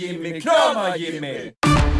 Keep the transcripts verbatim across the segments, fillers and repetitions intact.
Jimmy, krama Jimmy!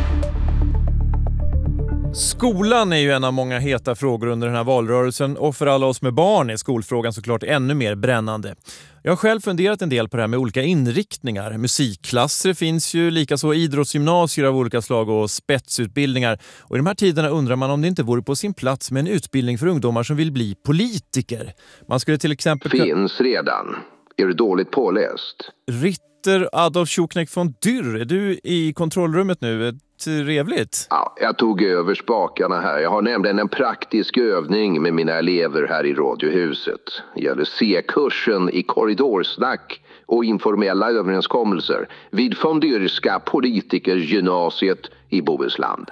Skolan är ju en av många heta frågor under den här valrörelsen, och för alla oss med barn är skolfrågan såklart ännu mer brännande. Jag har själv funderat en del på det här med olika inriktningar. Musikklasser finns ju, likaså idrottsgymnasier av olika slag och spetsutbildningar. Och i de här tiderna undrar man om det inte vore på sin plats med en utbildning för ungdomar som vill bli politiker. Man skulle till exempel... Finns redan. Är du dåligt påläst? Ritter Adolf Schuknecht von Dürr, är du i kontrollrummet nu? Trevligt. Ja, jag tog över spakarna här. Jag har nämligen en praktisk övning med mina elever här i Radiohuset. Det gäller C-kursen i korridorsnack och informella överenskommelser vid von Dürrska politikergymnasiet i Bohuslän.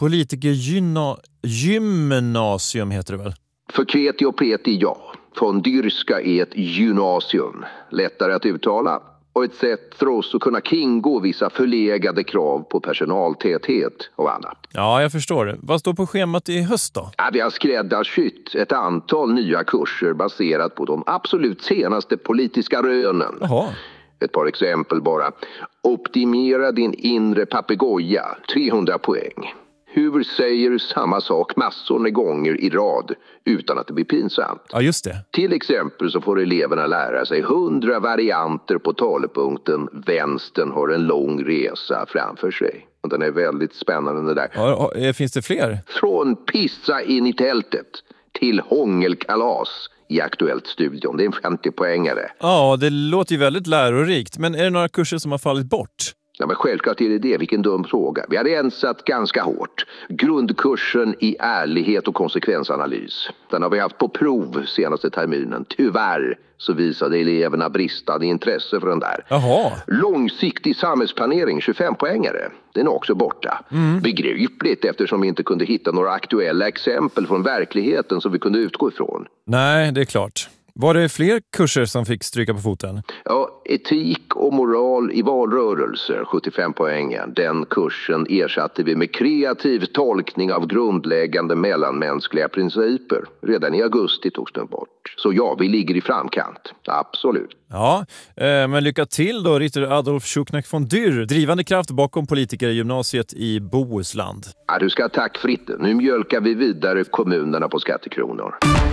Politikergymnasium heter det väl? För kreti och pleti, ja. Von Dürrska är ett gymnasium. Lättare att uttala. Och ett sätt för oss att kunna kringgå vissa förlegade krav på personaltäthet och annat. Ja, jag förstår. Vad står på schemat i höst då? Ja, vi har skräddarsytt ett antal nya kurser baserat på de absolut senaste politiska rönen. Jaha. Ett par exempel bara. Optimera din inre papegoja, trehundra poäng. Hur säger samma sak massor med gånger i rad utan att det blir pinsamt? Ja, just det. Till exempel så får eleverna lära sig hundra varianter på talepunkten vänstern har en lång resa framför sig. Och den är väldigt spännande där. Ja, finns det fler? Från pissa in i tältet till hångelkalas i Aktuellt-studion. Det är en femtio-poängare. Ja, det låter ju väldigt lärorikt. Men är det några kurser som har fallit bort? Ja, men självklart är det det. Vilken dum fråga. Vi hade ensat ganska hårt. Grundkursen i ärlighet och konsekvensanalys. Den har vi haft på prov senaste terminen. Tyvärr så visade eleverna bristande intresse för den där. Jaha. Långsiktig samhällsplanering, tjugofem-poängare. Den är också borta. Mm. Begripligt eftersom vi inte kunde hitta några aktuella exempel från verkligheten som vi kunde utgå ifrån. Nej, det är klart. Var det fler kurser som fick stryka på foten? Ja, etik och moral i valrörelser, sjuttiofem poängen. Den kursen ersatte vi med kreativ tolkning av grundläggande mellanmänskliga principer. Redan i augusti togs den bort. Så ja, vi ligger i framkant. Absolut. Ja, eh, men lycka till då, Ritter Adolf Schuknecht von Dürr, drivande kraft bakom politikergymnasiet i Bohuslän. Ja, du ska ha tack fritt. Nu mjölkar vi vidare kommunerna på skattekronor.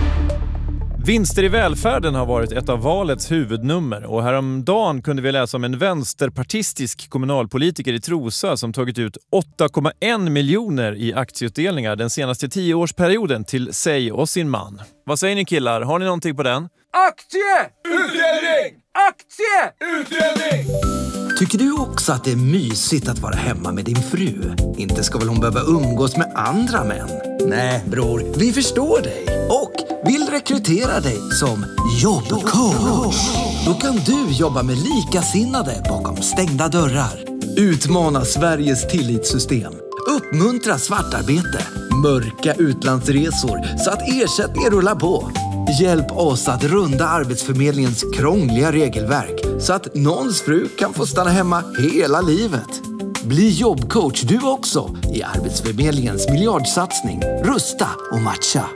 Vinster i välfärden har varit ett av valets huvudnummer, och häromdagen kunde vi läsa om en vänsterpartistisk kommunalpolitiker i Trosa som tagit ut åtta komma en miljoner i aktieutdelningar den senaste tioårsperioden till sig och sin man. Vad säger ni killar? Har ni någonting på den? Aktie! Utdelning! Aktie! Utdelning! Tycker du också att det är mysigt att vara hemma med din fru? Inte ska väl hon behöva umgås med andra män? Nej, bror, vi förstår dig och vill rekrytera dig som jobbcoach. Då kan du jobba med likasinnade bakom stängda dörrar. Utmana Sveriges tillitssystem. Uppmuntra svartarbete. Mörka utlandsresor så att ersättningen rullar på. Hjälp oss att runda Arbetsförmedlingens krångliga regelverk så att någons fru kan få stanna hemma hela livet. Bli jobbcoach du också i Arbetsförmedlingens miljardsatsning Rusta och matcha.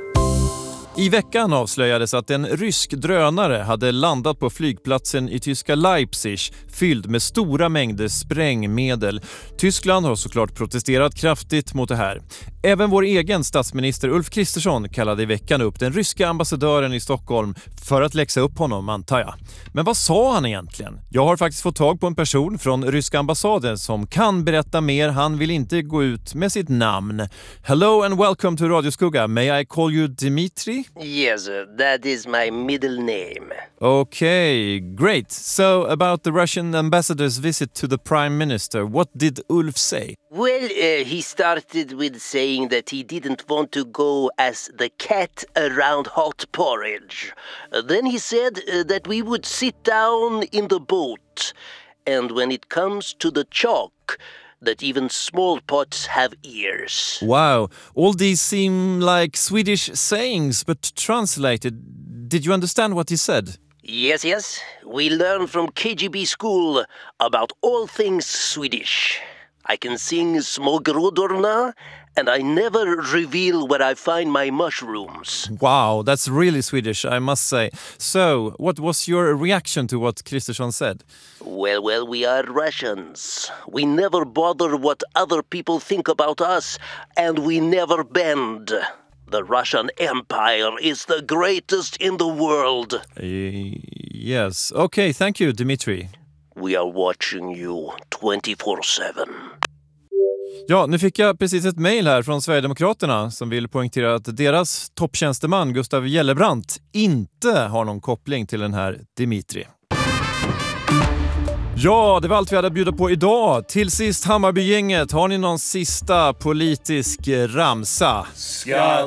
I veckan avslöjades att en rysk drönare hade landat på flygplatsen i tyska Leipzig fylld med stora mängder sprängmedel. Tyskland har såklart protesterat kraftigt mot det här. Även vår egen statsminister Ulf Kristersson kallade i veckan upp den ryska ambassadören i Stockholm för att läxa upp honom, antar jag. Men vad sa han egentligen? Jag har faktiskt fått tag på en person från ryska ambassaden som kan berätta mer. Han vill inte gå ut med sitt namn. Hello and welcome to Radio Skugga. May I call you Dimitri? Yes, that is my middle name. Okay, great. So about the Russian ambassador's visit to the Prime Minister, what did Ulf say? Well, uh, he started with saying that he didn't want to go as the cat around hot porridge. Uh, then he said uh, that we would sit down in the boat. And when it comes to the chalk, that even small pots have ears. Wow, all these seem like Swedish sayings, but translated, did you understand what he said? Yes, yes. We learn from K G B school about all things Swedish. I can sing Små grodorna And I never reveal where I find my mushrooms. Wow, that's really Swedish, I must say. So, what was your reaction to what Kristersson said? Well, well, we are Russians. We never bother what other people think about us, and we never bend. The Russian Empire is the greatest in the world. Uh, yes. Okay, thank you, Dmitry. We are watching you twenty-four seven. Ja, nu fick jag precis ett mejl här från Sverigedemokraterna som vill poängtera att deras topptjänsteman Gustav Gellebrant inte har någon koppling till den här Dmitry. Ja, det var allt vi hade att bjuda på idag. Till sist, Hammarbygänget, har ni någon sista politisk ramsa? Ska